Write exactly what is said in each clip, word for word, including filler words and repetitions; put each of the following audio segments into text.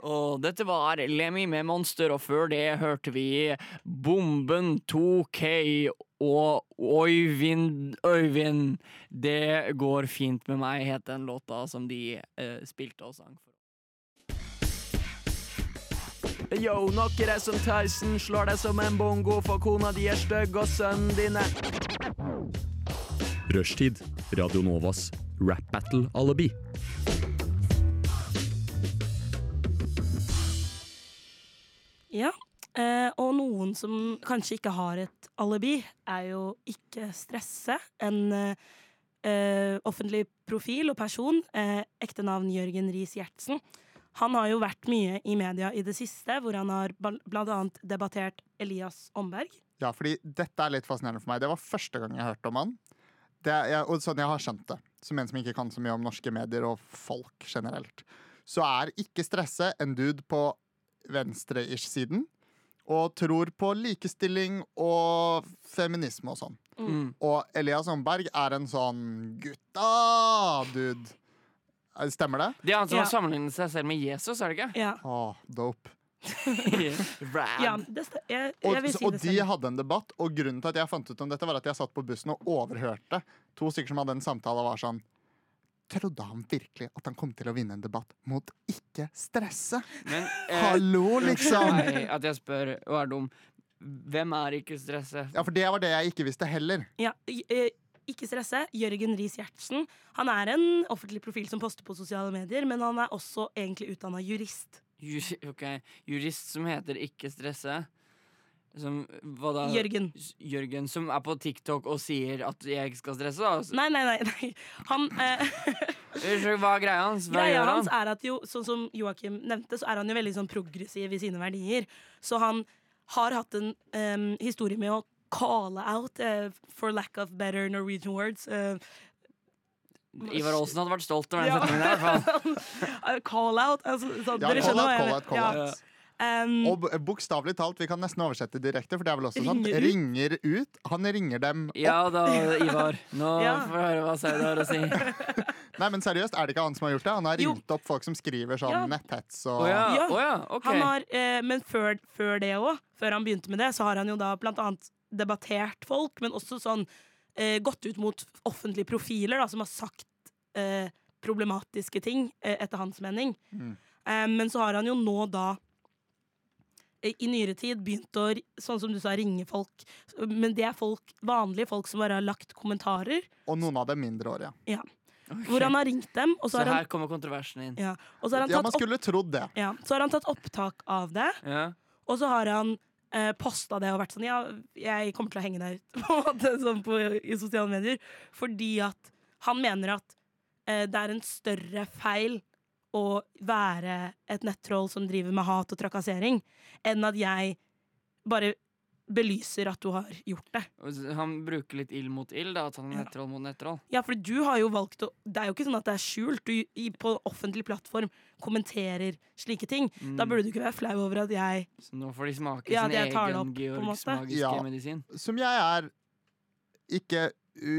Og dette var Lemmy med Monster, og før det hørte vi Bomben to K og Øyvind, Øyvind. Det går fint med meg, het den låta som de eh, spilte og sang for. Yo, nok er det som Tyson slår deg som en bongo, for kona di er støgg og sønnen din er Rushtid, Radio Novas Rap Battle Alibi. Ja, eh, og noen som kanskje ikke har et alibi, er jo ikke stresse. En eh, offentlig profil og person, eh, ekte navn Jørgen Riis-Gjertsen. Han har jo vært mye i media i det siste, hvor han har blant annet debattert Elias Omberg. Ja, fordi dette er litt fascinerende for meg. Det var første gang jeg hørte om han. Det er, jeg, og sånn jeg har skjønt det, som en som ikke kan så mye om norske medier og folk generelt, så er ikke stresse en dude på venstre-ish-siden, og tror på likestilling og feminisme og sånn. Mm. Og Elias Omberg er en sånn gutta, dude. Stemmer det? Det er han som Ja. har sammenlignet seg selv med Jesus, er det ikke? Ja, Åh, dope. Rad. ja det, st- jeg, Og, jeg vil si og det de selv. hadde en debatt, og grunnen til at jeg fant ut om dette, var at jeg satt på bussen og overhørte to stykker som hadde en samtale og var sånn: trodde han virkelig at han kom til å vinne en debatt mot ikke stresse? Men, eh, Hallo, liksom! Nei, at jeg spør og er dum. Hvem er ikke stresse? Ja, for det var det jeg ikke visste heller. Ja, eh, ikke stresse. Jørgen Riis-Gjertsen. Han er en offentlig profil som poster på sosiale medier, men han er også egentlig utdannet jurist. Ju- ok, Jurist som heter Ikke stresse. Som, hva da? Jørgen. Jørgen, som er på TikTok og sier at jeg ikke skal stresse. Da. Nei, nei, nei. nei. Han, eh, Unnskyld, Hva er greia hans? Hva greia gjør hans han? er at jo, sånn som Joakim nevnte, så er han jo veldig sånn progressiv i sine verdier. Så han har hatt en em, historie med å call out, eh, for lack of better Norwegian words. eh, Ivar Aasen hadde vært stolt over den Ja. setningen der. i hvert fall. eh, call out. Altså, sånn, Ja, dere call skjønner out, hva jeg call mener. out, call Ja. out. Em, Og b- bokstavelig talt, vi kan nesten oversette direkte, for det er vel også sant. Ringer ut. Ringer ut. Han ringer dem opp. Ja da, Ivar. Nå Ja. får vi høre hva Saud har å si. Nei, men seriøst, er det ikke han som har gjort det? Han har Jo. ringt opp folk som skriver sånn Ja. netthets Å og ja, Ja. å ja, ok. Han har, eh, men før, før det òg, før han begynte med det, så har han jo da blant annet debattert folk, men også sånn eh, gått ut mot offentlige profiler da, som har sagt eh, problematiske ting, eh, etter hans mening. Mm. Eh, men så har han jo nå da eh, i nyere tid begynt å, ri- sånn som du sa, ringe folk. Men det er folk, vanlige folk som bare har lagt kommentarer, Og noen av dem mindreårige. ja, hvor han har ringt dem, og så Så har han, her kommer kontroversen inn. ja, og så har han Ja, tatt man opp, skulle trodd det. ja, så har han tatt opptak av det. Ja. Og så har han eh, posta det og vært sånn: ja, jeg kommer til å henge deg ut på, en måte, sånn på, i sosiale medier. Fordi at han mener at eh, det er en større feil å være et nettroll som driver med hat og trakassering, enn at jeg bare belyser at du har gjort det. Og s- Han bruker litt ild mot ild, da, at han er Ja. nettroll mot nettroll. Ja, for du har jo valgt å Det er jo ikke sånn at det er skjult. Du i, på offentlig plattform kommenterer slike ting. Mm. Da burde du ikke være flau over at jeg Så nå får de smake Ja, sin det jeg tar det egen opp, på en Georgs måte. magiske Ja. medisin. Som jeg er ikke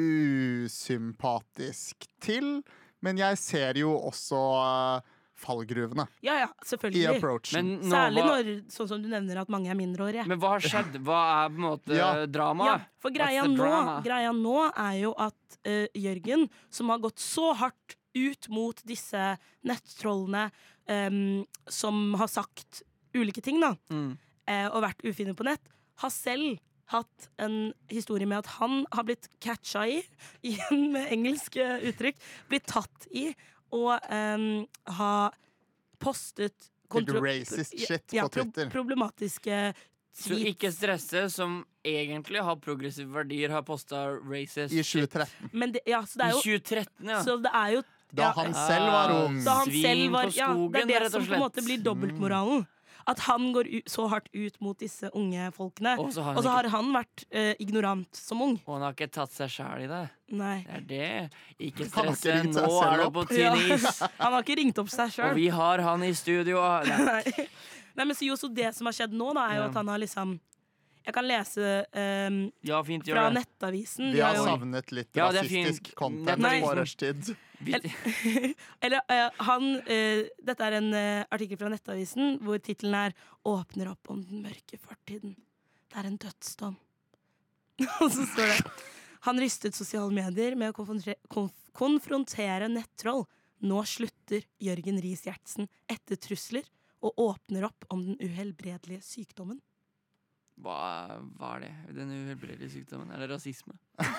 usympatisk til, men jeg ser jo også uh, fallgruvene Ja, ja, i selvfølgelig. approachen. Men, nå, Særlig hva, når, sånn som du nevner, at mange er mindreårige. men hva har skjedd? Hva er på en måte Ja. Ja, dramaet? for greia What's the nå, drama? greia nå er jo at eh, Jørgen, som har gått så hardt ut mot disse nettrollene em, som har sagt ulike ting, da, Mm. eh, og vært ufine på nett, har selv hatt en historie med at han har blitt catcha i, igjen med engelske uttrykk, blitt tatt i, og em, ha postet Helt racist shit på ja, pro- Twitter. problematiske Så tweets. ikke stresse, som egentlig har progressive verdier, har posta racist I shit. tjue tretten, Men det, ja, så det I er jo, tjue tretten, ja. så det er jo da ja, han selv var Ah, ung. da han Svin selv var, på ja, det skogen, er det rett og som på en slett. måte blir dobbeltmoralen. At han går u så hardt ut mot disse unge folkene. Og så har Og han, så ikke, har han vært eh, ignorant som ung. og han har ikke tatt seg sjæl i det. Nei. Det er det. Ikke Han har ikke stresse, ringt seg nå selv er det opp. på tynn is. Han har ikke ringt opp seg Og sjøl. vi har han i studio. Nei. Nei. Nei, men så jo, så det som har skjedd nå, da, er jo Ja. at han har liksom Jeg kan lese um, Ja, fint, gjør fra det. Nettavisen. Vi De har har jo- savnet litt Ja, det er rasistisk fint. content Nei. på rushtid. Vi- Eller eh, han eh, Dette er en eh, artikkel fra Nettavisen hvor tittelen er 'Åpner opp om den mørke fortiden'. Det er en dødsdom. Og så står det Han rystet sosiale medier med å konfrontere, konf konfrontere nettroll. Nå slutter Jørgen Riis Gjertsen etter trusler og åpner opp om den uhelbredelige sykdommen. Hva, hva er det? Den uhelbredelige sykdommen? Er det rasisme?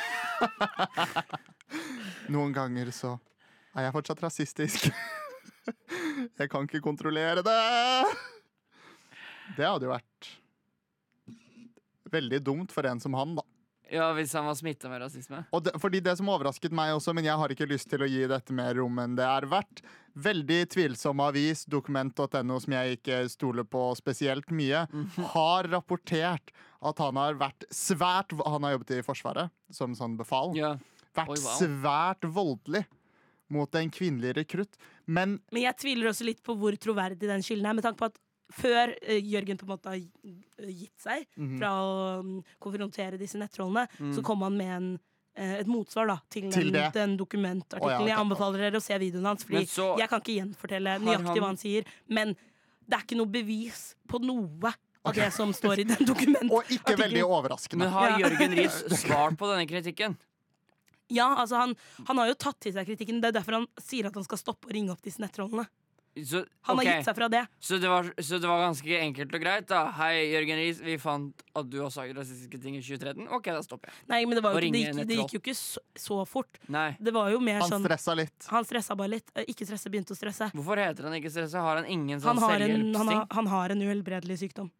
Noen ganger så er jeg fortsatt rasistisk. Jeg kan ikke kontrollere det. Det hadde jo vært veldig dumt for en som han, da. Ja, hvis han var smittet med rasisme. Og det, fordi det som overrasket meg også, men jeg har ikke lyst til å gi dette mer rom enn det er verdt. Veldig tvilsom avis, dokument punktum no, som jeg ikke stoler på spesielt mye, har rapportert at han har vært svært Han har jobbet i Forsvaret som sånn befal. Ja. Vært Oi, wow. svært voldelig mot en kvinnelig rekrutt. Men Men jeg tviler også litt på hvor troverdig den kilden er, med tanke på at før eh, Jørgen på en måte har gi- gitt seg Mhm. fra å mm, konfrontere disse nettrollene, Mm. så kom han med en, eh, et motsvar da, til, Til den, det. den dokumentartikkelen. Å, ja, ok. Jeg anbefaler dere å se videoen hans, Men Fordi så jeg kan ikke gjenfortelle har nøyaktig han- hva han sier. Men det er ikke noe bevis på noe av Ok. det som står i den dokumentartikkelen. Og ikke veldig overraskende. Men har Ja. Jørgen Riis svart på denne kritikken? Ja, altså han, han har jo tatt til seg kritikken. Det er derfor han sier at han skal stoppe å ringe opp disse nettrollene. Så, Han ok. har gitt seg fra det. Så, det var, så det var ganske enkelt og greit, da. Hei, Jørgen Riis, vi fant at du har sagt rasistiske ting i tjue tretten. OK, da stopper jeg. Nei, men det, var Å jo ikke, det, ringe gikk, det nettroll. gikk jo ikke så, så fort. Nei. Det var jo mer Han sånn stressa litt. Han stressa bare litt. Eh, Ikke stresse, begynte å stresse. Hvorfor heter han ikke stressa? Har han ingen Han sånn har, en, han, selvhjelpsting? har, han har en uhelbredelig sykdom.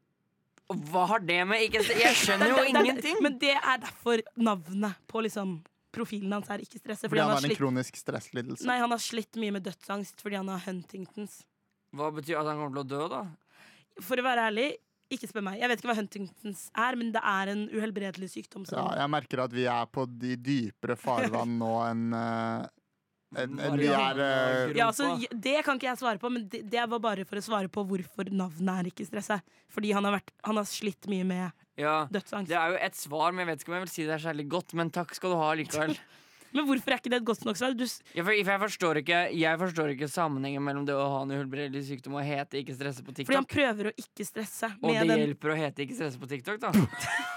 Og Hva har det med ikke stressa? Jeg skjønner jo Det- det- det- ingenting! Men det er derfor navnet på liksom profilen hans er ikke stresse. Fordi Fordi han han har har en slitt, kronisk stresslidelse. nei, han har slitt mye med dødsangst fordi han har Huntingtons. Hva betyr at han kommer til å dø, da? For å være ærlig, ikke spør meg. Jeg vet ikke hva Huntingtons er, men det er en uhelbredelig sykdom. Som, Ja, jeg merker at vi er på de dypere farvann nå enn eh, enn- enn vi er eh, ja, altså, det kan ikke jeg svare på, men det, det var bare for å svare på hvorfor navnet er ikke stresse. Fordi han har, vært, han har slitt mye med Ja, dødsangst. det er jo et svar, men jeg vet ikke om jeg vil si det er særlig godt. Men takk skal du ha likevel. Men hvorfor er ikke det et godt nok svar? Du, s- Jeg, for, for jeg, forstår ikke, jeg forstår ikke sammenhengen mellom det å ha en uhelbredelig sykdom og hete ikke stresse på fordi han TikTok. prøver å ikke stresse. Og Med det den, hjelper å hete ikke stresse på TikTok, da.